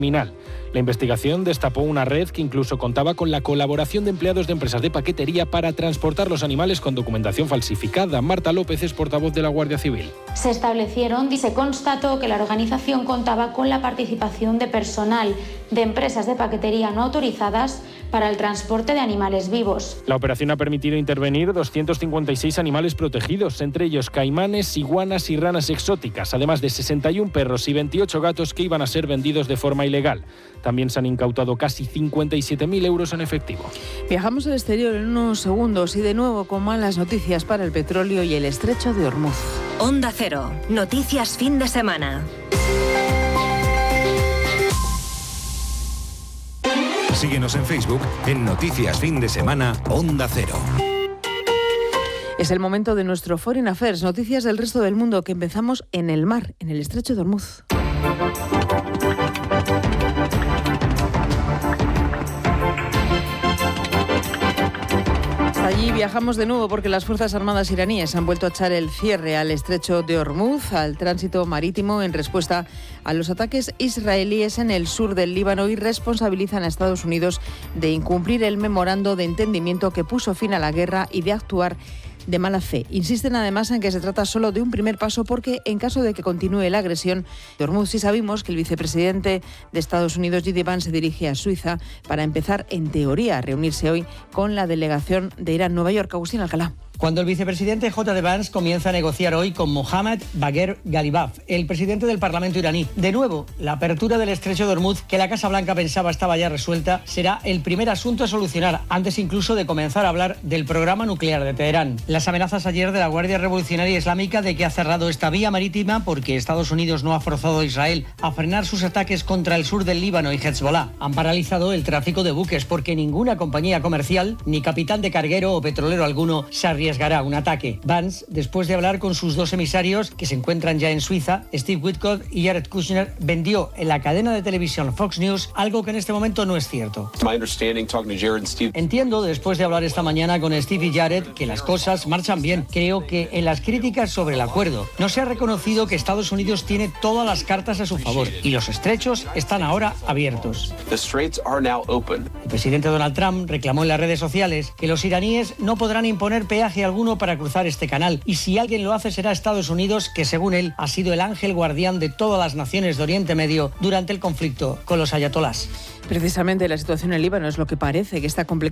criminal. La investigación destapó una red que incluso contaba con la colaboración de empleados de empresas de paquetería para transportar los animales con documentación falsificada. Marta López es portavoz de la Guardia Civil. Se constató que la organización contaba con la participación de personal de empresas de paquetería no autorizadas para el transporte de animales vivos. La operación ha permitido intervenir 256 animales protegidos, entre ellos caimanes, iguanas y ranas exóticas, además de 61 perros y 28 gatos que iban a ser vendidos de forma ilegal. También se han incautado casi 57.000 euros en efectivo. Viajamos al exterior en unos segundos y de nuevo con malas noticias para el petróleo y el estrecho de Hormuz. Onda Cero, noticias fin de semana. Síguenos en Facebook en Noticias Fin de Semana Onda Cero. Es el momento de nuestro Foreign Affairs, noticias del resto del mundo, que empezamos en el mar, en el estrecho de Hormuz. Allí viajamos de nuevo porque las Fuerzas Armadas iraníes han vuelto a echar el cierre al estrecho de Hormuz, al tránsito marítimo, en respuesta a los ataques israelíes en el sur del Líbano, y responsabilizan a Estados Unidos de incumplir el memorando de entendimiento que puso fin a la guerra y de actuar de mala fe. Insisten además en que se trata solo de un primer paso, porque en caso de que continúe la agresión de Hormuz, sí sabemos que el vicepresidente de Estados Unidos, J.D. Vance, se dirige a Suiza para empezar, en teoría, a reunirse hoy con la delegación de Irán. Nueva York, Agustín Alcalá. Cuando el vicepresidente J.D. Vance comienza a negociar hoy con Mohammad Bagher Ghalibaf, el presidente del Parlamento iraní. De nuevo, la apertura del estrecho de Hormuz, que la Casa Blanca pensaba estaba ya resuelta, será el primer asunto a solucionar, antes incluso de comenzar a hablar del programa nuclear de Teherán. Las amenazas ayer de la Guardia Revolucionaria Islámica de que ha cerrado esta vía marítima porque Estados Unidos no ha forzado a Israel a frenar sus ataques contra el sur del Líbano y Hezbollah. Han paralizado el tráfico de buques porque ninguna compañía comercial, ni capitán de carguero o petrolero alguno, se arriesgará a un ataque. Vance, después de hablar con sus dos emisarios, que se encuentran ya en Suiza, Steve Witkoff y Jared Kushner, vendió en la cadena de televisión Fox News algo que en este momento no es cierto. Entiendo, después de hablar esta mañana con Steve y Jared, que las cosas marchan bien. Creo que en las críticas sobre el acuerdo no se ha reconocido que Estados Unidos tiene todas las cartas a su favor y los estrechos están ahora abiertos. El presidente Donald Trump reclamó en las redes sociales que los iraníes no podrán imponer peaje alguno para cruzar este canal, y si alguien lo hace será Estados Unidos, que según él ha sido el ángel guardián de todas las naciones de Oriente Medio durante el conflicto con los ayatolás. Precisamente la situación en Líbano es lo que parece que está complicando